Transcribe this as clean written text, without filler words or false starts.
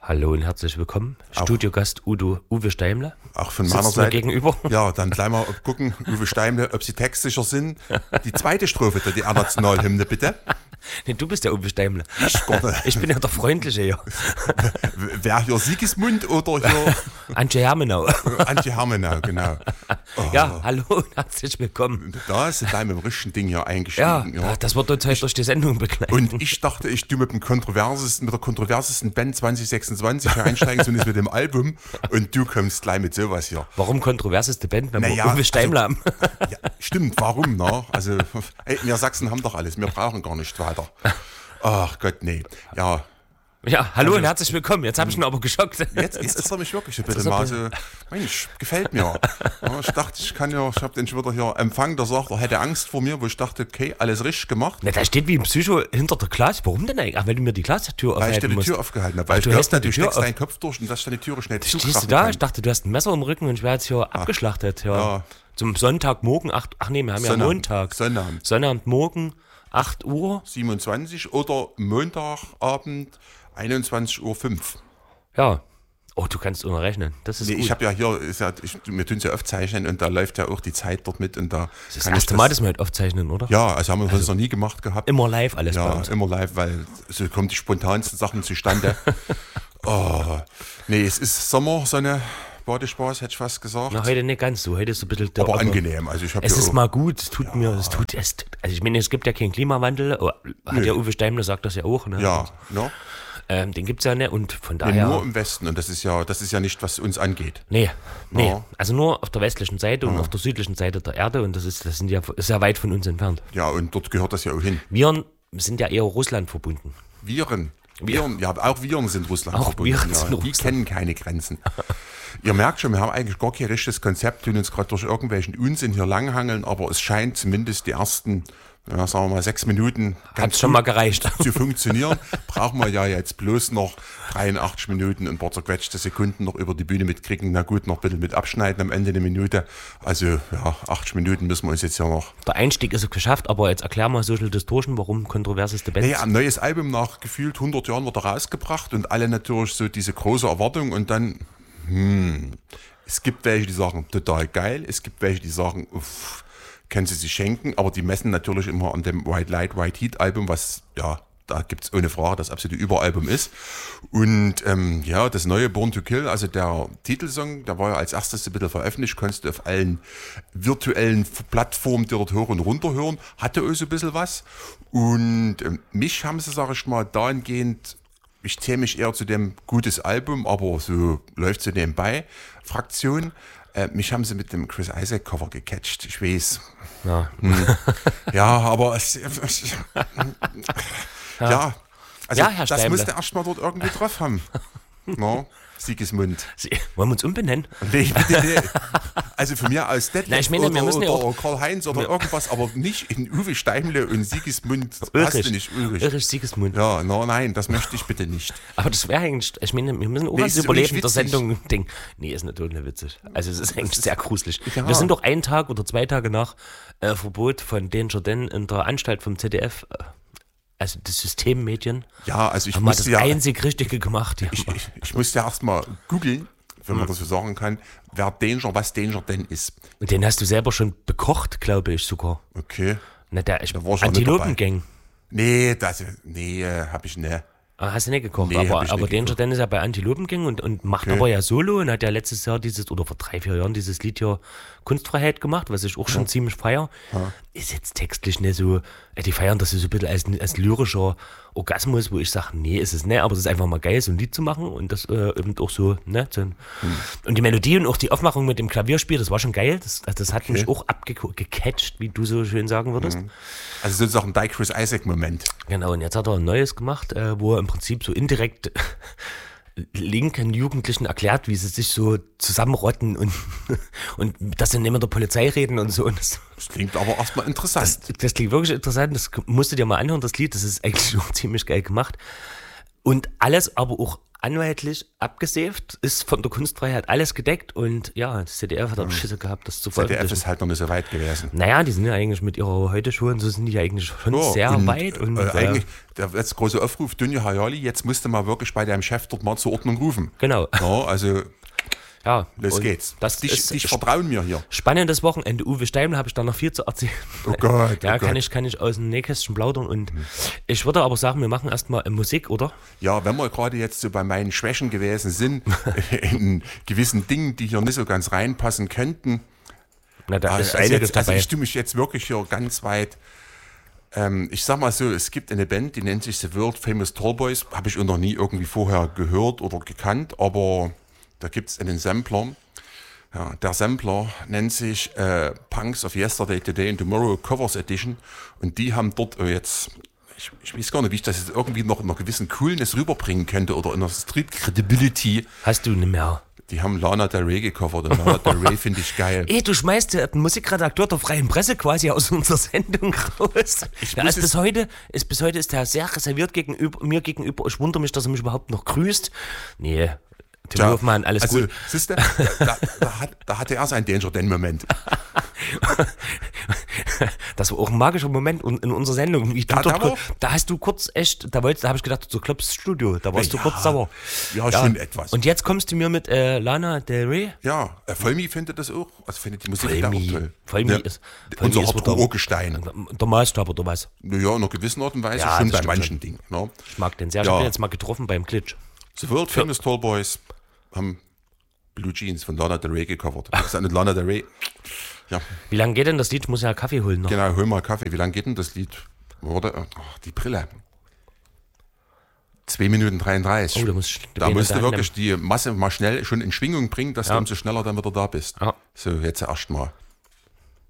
Hallo und herzlich willkommen. Studiogast Uwe Steimle. Auch von meiner Seite. Gegenüber. Ja, dann gleich mal gucken, Uwe Steimle, ob sie textsicher sind. Die zweite Strophe der Nationalhymne, bitte. Nee, du bist der Uwe Steimle. Ich bin ja der Freundliche hier. Wer hier Sigismund oder hier? Antje Hermenau. Antje Hermenau, genau. Oh. Ja, hallo und herzlich willkommen. Da ist gleich mit dem richtigen Ding hier eingestiegen. Ja, das wird uns heute durch die Sendung begleiten. Und ich dachte, ich tue mit der kontroversesten Band 2026 einsteigen, so ist mit dem Album. Und du kommst gleich mit sowas hier. Warum kontroverseste Band, wenn wir Uwe Steimle haben? Ja, stimmt, warum, ne? Also, wir Sachsen haben doch alles, wir brauchen gar nicht weiter. Ach Gott, nee. Ja, hallo und herzlich willkommen. Jetzt habe ich ihn aber geschockt. Jetzt ist er mich wirklich ein bisschen mal so, Mensch, gefällt mir. Ja, ich dachte, ich habe den schon wieder hier Empfang, der sagt, er hätte Angst vor mir, wo ich dachte, okay, alles richtig gemacht. Na, da steht wie ein Psycho hinter der Glas. Warum denn eigentlich? Ach, weil du mir die Glastür aufhalten musst. Weil ich dir die Tür aufgehalten habe. Weil ich dachte, du steckst deinen Kopf durch und dass deine Türe schnell zukrachen kann. Stehst du da? Ich dachte, du hast ein Messer im Rücken und ich werde jetzt hier abgeschlachtet. Ja. Zum Sonntagmorgen, wir haben ja Montag. Sonnabendmorgen, 8 Uhr. 27 oder Montagabend, 21.05 Uhr. Ja. Oh, du kannst rechnen. Das ist gut. Ich habe ja hier, wir tun es ja aufzeichnen und da läuft ja auch die Zeit dort mit. Und da das ist das erste Mal, dass wir heute aufzeichnen, oder? Ja, also haben wir das noch nie gemacht gehabt. Immer live alles bei uns. Ja, immer live, weil so kommen die spontansten Sachen zustande. Nee, es ist Sommersonne, Badespaß, hätte ich fast gesagt. Na, heute nicht ganz so. Heute ist ein bisschen aber angenehm. Also es ist mal gut, es tut mir, also ich meine, es gibt ja keinen Klimawandel, hat ja Uwe Steimle sagt das ja auch. Ne? Ja, ne? Den gibt es ja nicht und von daher... Nur im Westen und das ist ja nicht, was uns angeht. Nee. Also nur auf der westlichen Seite und auf der südlichen Seite der Erde und das ist ja weit von uns entfernt. Ja, und dort gehört das ja auch hin. Viren sind ja eher Russland verbunden. Viren, ja, auch Viren sind Russland verbunden. Viren sind die kennen keine Grenzen. Ihr merkt schon, wir haben eigentlich gar kein richtiges Konzept, tun uns gerade durch irgendwelchen Unsinn hier langhangeln, aber es scheint zumindest die ersten, sagen wir mal 6 Minuten ganz schon mal gereicht zu funktionieren. Brauchen wir ja jetzt bloß noch 83 Minuten und ein paar zerquetschte Sekunden noch über die Bühne mitkriegen. Na gut, noch ein bisschen mit abschneiden am Ende eine Minute. Also 80 Minuten müssen wir uns jetzt ja noch... Der Einstieg ist geschafft, aber jetzt erklär mal Social Distortion, warum kontroverseste Band. Naja, ein neues Album nach gefühlt 100 Jahren wird rausgebracht und alle natürlich so diese große Erwartung und dann... Es gibt welche, die sagen, total geil. Es gibt welche, die sagen, können sie sich schenken. Aber die messen natürlich immer an dem White Light, White Heat Album, was, ja, da gibt es ohne Frage das absolute Überalbum ist. Und das neue Born to Kill, also der Titelsong, der war ja als erstes ein bisschen veröffentlicht, konntest du auf allen virtuellen Plattformen, die dort hoch und runter hören, hatte auch so ein bisschen was. Und mich haben sie, sage ich mal, dahingehend... Ich zähle mich eher zu dem gutes Album, aber so läuft so nebenbei. Fraktion. Mich haben sie mit dem Chris Isaak Cover gecatcht. Ich weiß. Ja, aber Herr das Steimle. musste erst mal dort irgendwie drauf haben. No? Sigismund. Wollen wir uns umbenennen? Nee, bitte nicht. Also von mir aus Detlef oder Karl-Heinz oder irgendwas, aber nicht in Uwe Steimle und Sigismund. Ulrich. Hast du nicht, Ulrich Sigismund. Ja, nein, das möchte ich bitte nicht. Aber das wäre eigentlich, ich meine, wir müssen auch als Überleben der Sendung denken. Nee, ist natürlich nicht witzig. Also es ist eigentlich sehr gruselig. Ja. Wir sind doch 1 Tag oder 2 Tage nach Verbot von Danger Dan in der Anstalt vom ZDF. Also das Systemmedien. Ja, also ich haben musste das einzig Richtige gemacht. Ich musste ja erstmal googeln, wenn man das so sagen kann, was Danger denn ist. Und den hast du selber schon bekocht, glaube ich sogar. Okay. Na, Antilopengang. Nee, hab ich nicht. Hast du nicht gekocht, aber Danger Dan ist ja bei Antilopengang und macht aber ja Solo und hat ja letztes Jahr vor 3-4 Jahren dieses Lied hier Kunstfreiheit gemacht, was ich auch schon ziemlich feier. Ja. Ist jetzt textlich nicht so, die feiern das so ein bisschen als lyrischer Orgasmus, wo ich sage, nee, ist es nicht, aber es ist einfach mal geil, so ein Lied zu machen und das eben auch so, ne? Und die Melodie und auch die Aufmachung mit dem Klavierspiel, das war schon geil, das hat mich auch gecatcht, wie du so schön sagen würdest. Also sozusagen ein Chris Isaak-Moment. Genau, und jetzt hat er ein neues gemacht, wo er im Prinzip so indirekt linken Jugendlichen erklärt, wie sie sich so zusammenrotten und dass sie nicht mit der Polizei reden und so. Und das klingt aber erstmal interessant. Das klingt wirklich interessant, das musst du dir mal anhören, das Lied, das ist eigentlich auch ziemlich geil gemacht. Und alles aber auch anwaltlich abgesäft, ist von der Kunstfreiheit alles gedeckt und ja, das ZDF hat auch Schisse gehabt, das zu veröffentlichen. ZDF ist halt noch nicht so weit gewesen. Naja, die sind ja eigentlich mit ihrer Heute-Show und so sind die ja eigentlich schon sehr weit. Und eigentlich, der letzte große Aufruf, Dunja Hayali, jetzt musst du mal wirklich bei deinem Chef dort mal zur Ordnung rufen. Genau. Ja, also... Ja, los geht's. Dich vertrauen mir hier. Spannendes Wochenende. Uwe Steimle habe ich da noch viel zu erzählen. Oh Gott. Ja, kann ich aus dem Nähkästchen plaudern. Und ich würde aber sagen, wir machen erstmal Musik, oder? Ja, wenn wir gerade jetzt so bei meinen Schwächen gewesen sind, in gewissen Dingen, die hier nicht so ganz reinpassen könnten. Na, da ist einiges dabei. Also ich tue mich jetzt wirklich hier ganz weit. Ich sag mal so, es gibt eine Band, die nennt sich The World Famous Tallboys. Habe ich noch nie irgendwie vorher gehört oder gekannt, aber... Da gibt es einen Sampler. Ja, der Sampler nennt sich Punks of Yesterday, Today and Tomorrow Covers Edition. Und die haben dort jetzt, ich weiß gar nicht, wie ich das jetzt irgendwie noch in einer gewissen Coolness rüberbringen könnte oder in einer Street Credibility. Hast du nicht mehr? Die haben Lana Del Rey gecovert und Lana Del Rey finde ich geil. Du schmeißt den Musikredakteur der Freien Presse quasi aus unserer Sendung raus. Bis heute ist er sehr reserviert mir gegenüber. Ich wundere mich, dass er mich überhaupt noch grüßt. Nee. Tim Hofmann, alles gut. Siehst du, da hatte er seinen Danger-Den-Moment. Das war auch ein magischer Moment in unserer Sendung. Da hast du kurz echt, da habe ich gedacht, du klopfst das Studio, da warst du kurz sauer. Ja, schon etwas. Und jetzt kommst du mir mit Lana Del Rey? Ja, Vollmi findet das auch, also findet die Musik auch toll. Vollmi ist unser Urgestein. Der Maßstab oder was? Ja, in einer gewissen Art und Weise schon bei manchen Dingen. Ne? Ich mag den sehr. Ich bin jetzt mal getroffen beim Glitch. The World Famous Tallboys haben Blue Jeans von Lana Del Rey gecovert. Das ist eine Lana Del Rey. Ja. Wie lange geht denn das Lied? Ich muss ja Kaffee holen noch. Genau, hol mal Kaffee. Wie lange geht denn das Lied? Die Brille. 2 Minuten 33. Oh, da musst du wirklich die Masse mal schnell schon in Schwingung bringen, dass du umso schneller dann wieder da bist. Ja. So, jetzt erst mal.